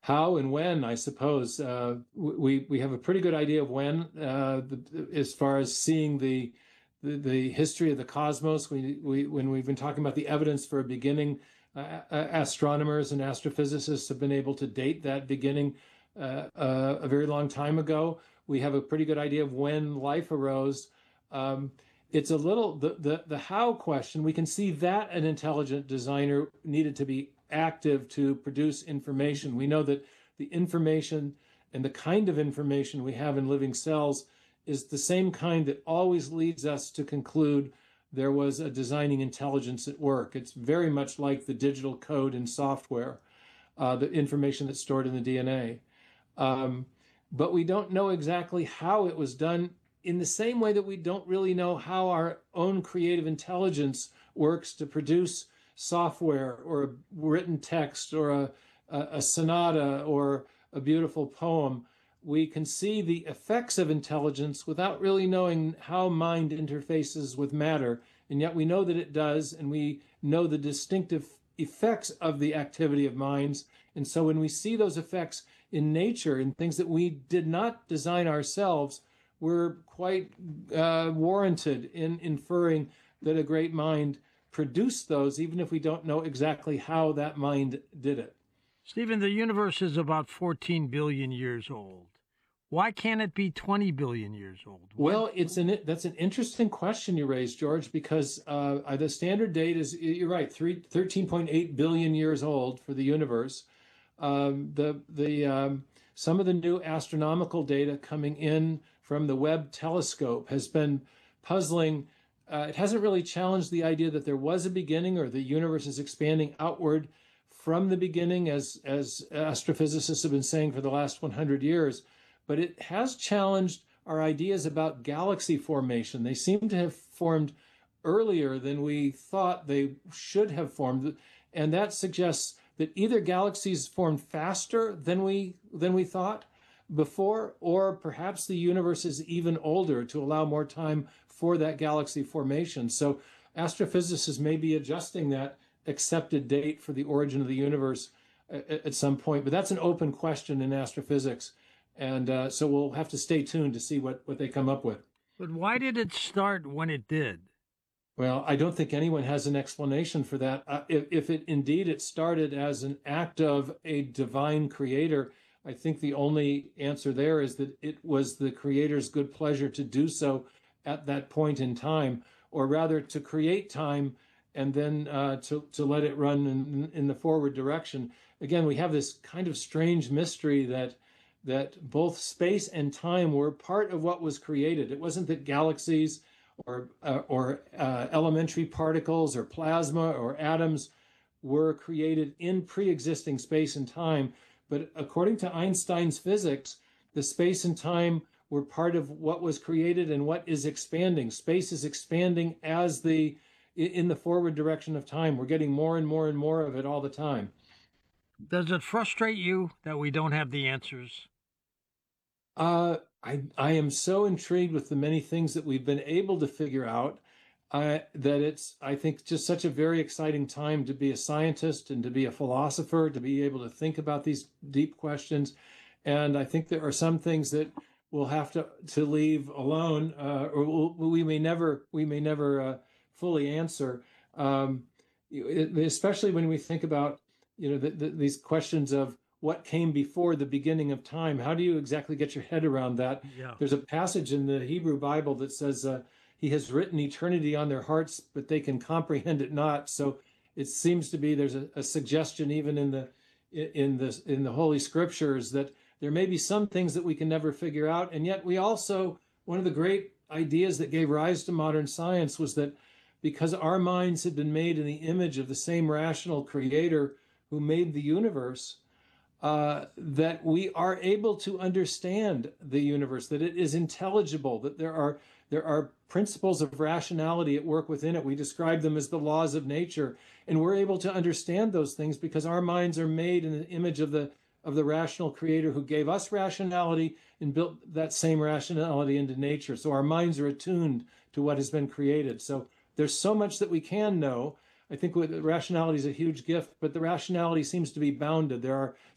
how and when, I suppose. We have a pretty good idea of when, as far as seeing the history of the cosmos. When we've been talking about the evidence for a beginning, astronomers and astrophysicists have been able to date that beginning a very long time ago. We have a pretty good idea of when life arose. It's a little the how question. We can see that an intelligent designer needed to be active to produce information. We know that the information and the kind of information we have in living cells is the same kind that always leads us to conclude there was a designing intelligence at work. It's very much like the digital code in software, the information that's stored in the DNA. But we don't know exactly how it was done, in the same way that we don't really know how our own creative intelligence works to produce software or a written text or a sonata or a beautiful poem. We can see the effects of intelligence without really knowing how mind interfaces with matter. And yet we know that it does, and we know the distinctive effects of the activity of minds. And so when we see those effects in nature, in things that we did not design ourselves, we're quite warranted in inferring that a great mind produced those, even if we don't know exactly how that mind did it. Stephen, the universe is about 14 billion years old. Why can't it be 20 billion years old? Well, that's an interesting question you raised, George, because the standard date is, you're right, 13.8 billion years old for the universe. Some of the new astronomical data coming in from the Webb telescope has been puzzling. It hasn't really challenged the idea that there was a beginning or the universe is expanding outward from the beginning, as astrophysicists have been saying for the last 100 years. But it has challenged our ideas about galaxy formation. They seem to have formed earlier than we thought they should have formed. And that suggests that either galaxies formed faster than we thought before, or perhaps the universe is even older to allow more time for that galaxy formation. So astrophysicists may be adjusting that accepted date for the origin of the universe at some point, but that's an open question in astrophysics. And so we'll have to stay tuned to see what they come up with. But why did it start when it did? Well, I don't think anyone has an explanation for that. If it indeed it started as an act of a divine creator, I think the only answer there is that it was the creator's good pleasure to do so at that point in time, or rather to create time and then to let it run in the forward direction. Again, we have this kind of strange mystery that both space and time were part of what was created. It wasn't that galaxies or elementary particles or plasma or atoms were created in pre-existing space and time. But according to Einstein's physics, the space and time were part of what was created and what is expanding. Space is expanding in the forward direction of time. We're getting more and more and more of it all the time. Does it frustrate you that we don't have the answers? I am so intrigued with the many things that we've been able to figure out that it's, I think, just such a very exciting time to be a scientist and to be a philosopher, to be able to think about these deep questions. And I think there are some things that we'll have to leave alone, or we may never fully answer. Especially when we think about these questions of what came before the beginning of time. How do you exactly get your head around that? Yeah. There's a passage in the Hebrew Bible that says, he has written eternity on their hearts, but they can comprehend it not. So it seems to be there's a suggestion even in the Holy Scriptures that there may be some things that we can never figure out. And yet we also, one of the great ideas that gave rise to modern science was that because our minds had been made in the image of the same rational creator who made the universe, that we are able to understand the universe, that it is intelligible, that there are principles of rationality at work within it. We describe them as the laws of nature, and we're able to understand those things because our minds are made in the image of the rational creator who gave us rationality and built that same rationality into nature. So our minds are attuned to what has been created. So there's so much that we can know. I think rationality is a huge gift, but the rationality seems to be bounded. There are